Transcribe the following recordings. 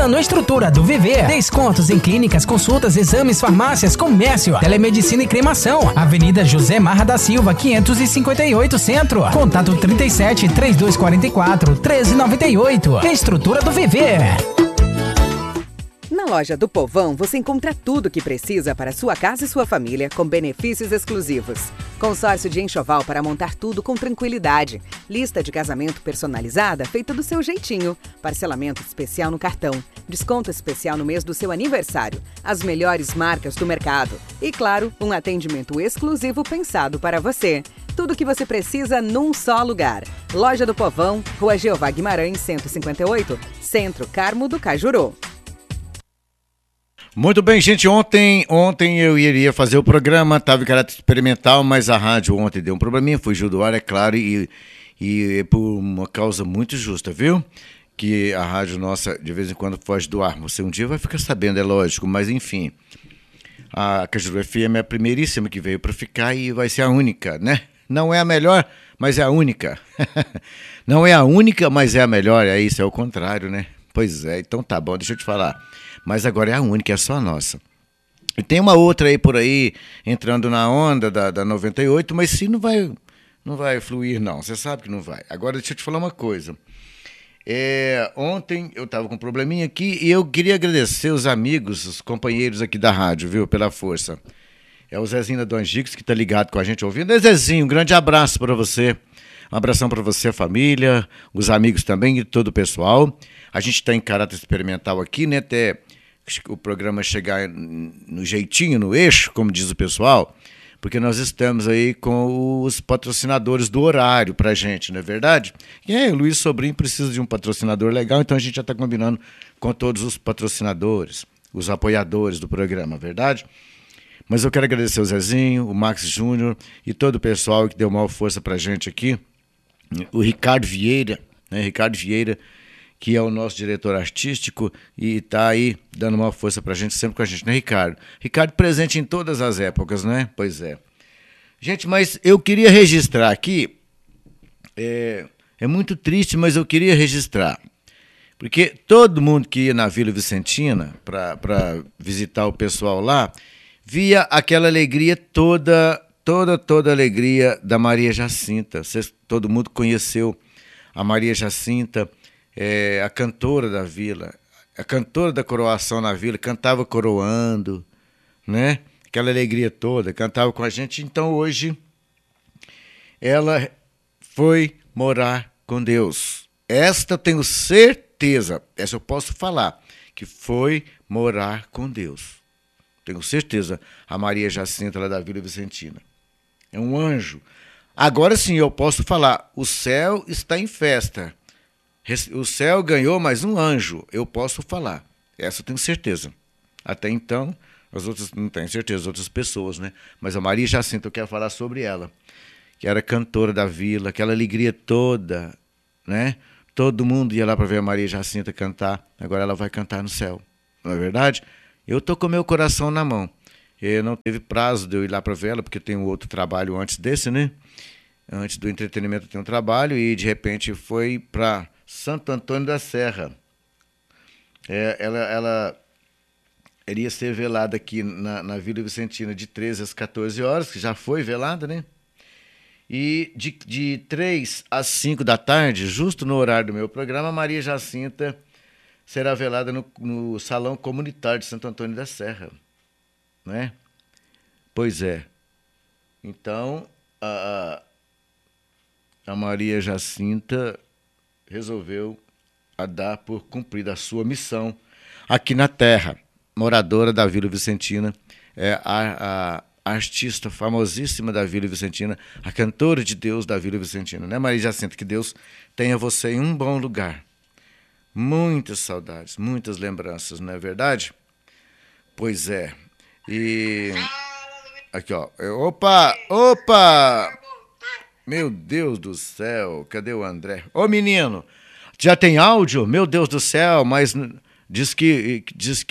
no Estrutura do Viver. Descontos em clínicas, consultas, exames, farmácias, comércio, telemedicina e cremação. Avenida José Marra da Silva, 558 Centro. Contato 37 3244 1398. Estrutura do Viver. Na loja do Povão, você encontra tudo o que precisa para sua casa e sua família, com benefícios exclusivos. Consórcio de enxoval para montar tudo com tranquilidade. Lista de casamento personalizada feita do seu jeitinho. Parcelamento especial no cartão. Desconto especial no mês do seu aniversário. As melhores marcas do mercado. E, claro, um atendimento exclusivo pensado para você. Tudo o que você precisa num só lugar. Loja do Povão, Rua Jeová Guimarães, 158, Centro, Carmo do Cajuru. Muito bem, gente, ontem eu iria fazer o programa, estava em caráter experimental, mas a rádio ontem deu um probleminha, fugiu do ar, é claro, e por uma causa muito justa, viu? Que a rádio nossa, de vez em quando, foge do ar. Você um dia vai ficar sabendo, é lógico, mas enfim. A Cajuru FM é a primeiríssima que veio para ficar e vai ser a única, né? Não é a melhor, mas é a única. Não é a única, mas é a melhor, é isso, é o contrário, né? Pois é, então tá bom, deixa eu te falar. Mas agora é a única, é só a nossa. E tem uma outra aí por aí, entrando na onda da 98, mas sim não vai fluir, não. Você sabe que não vai. Agora deixa eu te falar uma coisa. Ontem eu estava com um probleminha aqui e eu queria agradecer os amigos, os companheiros aqui da rádio, viu, pela força. É o Zezinho do Angix que está ligado com a gente ouvindo. Zezinho, um grande abraço para você. Um abração para você, a família, os amigos também e todo o pessoal. A gente está em caráter experimental aqui, né? Até o programa chegar no jeitinho, no eixo, como diz o pessoal, porque nós estamos aí com os patrocinadores do horário pra gente, não é verdade? E aí, o Luiz Sobrinho precisa de um patrocinador legal, então a gente já está combinando com todos os patrocinadores, os apoiadores do programa, verdade? Mas eu quero agradecer o Zezinho, o Max Júnior e todo o pessoal que deu maior força pra gente aqui, o Ricardo Vieira, né? Ricardo Vieira, que é o nosso diretor artístico e está aí dando uma força pra gente, sempre com a gente, né, Ricardo? Ricardo presente em todas as épocas, né? Pois é. Gente, mas eu queria registrar aqui, é muito triste, mas eu queria registrar, porque todo mundo que ia na Vila Vicentina para visitar o pessoal lá, via aquela alegria toda a alegria da Maria Jacinta. Todo mundo conheceu a Maria Jacinta, a cantora da vila, a cantora da coroação na vila, cantava coroando, né? Aquela alegria toda, cantava com a gente. Então hoje ela foi morar com Deus. Esta eu tenho certeza, essa eu posso falar, que foi morar com Deus. Tenho certeza, a Maria Jacinta lá da Vila Vicentina. É um anjo. Agora sim eu posso falar, o céu está em festa. O céu ganhou mais um anjo, eu posso falar. Essa eu tenho certeza. Até então, as outras não tenho certeza, as outras pessoas, né? Mas a Maria Jacinta, eu quero falar sobre ela, que era cantora da vila, aquela alegria toda, né? Todo mundo ia lá para ver a Maria Jacinta cantar, agora ela vai cantar no céu, não é verdade? Eu estou com meu coração na mão. Eu não teve prazo de eu ir lá para ver ela, porque eu tenho outro trabalho antes desse, né? Antes do entretenimento eu tenho um trabalho e de repente foi para Santo Antônio da Serra. Ela iria ser velada aqui na Vila Vicentina de 13 às 14 horas, que já foi velada, né? E de 3 às 5 da tarde, justo no horário do meu programa, a Maria Jacinta será velada no Salão Comunitário de Santo Antônio da Serra. Né? Pois é. Então, a Maria Jacinta resolveu dar por cumprida a sua missão aqui na Terra. Moradora da Vila Vicentina, a artista famosíssima da Vila Vicentina, a cantora de Deus da Vila Vicentina, né, Maria Jacinta? Que Deus tenha você em um bom lugar. Muitas saudades, muitas lembranças, não é verdade? Pois é. E aqui, ó. Opa! Meu Deus do céu, cadê o André? Ô, menino, já tem áudio? Meu Deus do céu, mas diz que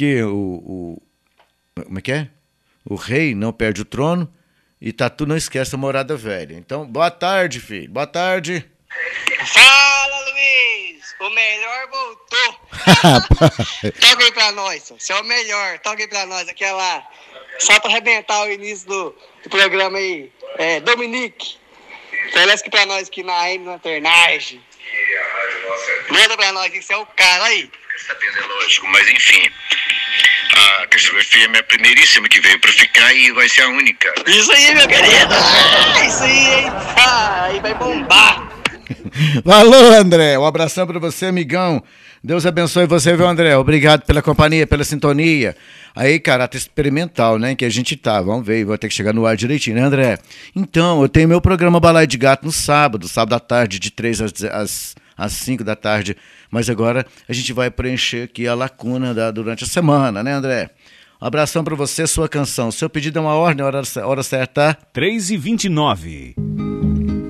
como é que é? O rei não perde o trono e Tatu não esquece a morada velha. Então, boa tarde, filho. Boa tarde. Fala, Luiz! O melhor voltou. Toca aí pra nós, você é o melhor. Toca aí pra nós, aquela... Só pra arrebentar o início do programa aí. Dominique, oferece pra nós aqui na AM Lanternagem. Manda pra nós que você é o cara aí. Sabendo, é lógico, mas enfim. A Cristofia é minha primeiríssima que veio pra ficar e vai ser a única. Isso aí, meu querido. Isso aí, hein? Aí vai bombar. Valeu, André. Um abração pra você, amigão. Deus abençoe você, viu, André? Obrigado pela companhia, pela sintonia. Aí, caráter experimental, né, que a gente tá. Vamos ver, vou ter que chegar no ar direitinho, né, André? Então, eu tenho meu programa Balaio de Gato no sábado à tarde, de 3 às 5 da tarde. Mas agora a gente vai preencher aqui a lacuna durante a semana, né, André? Um abração pra você, sua canção. Seu pedido é uma ordem, hora certa. 3h29.